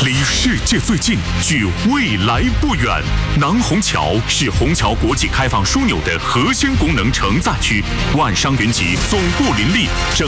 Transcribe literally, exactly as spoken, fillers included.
离世界最近，距未来不远。南虹桥是虹桥国际开放枢纽的核心功能承载区，万商云集，总部林立，整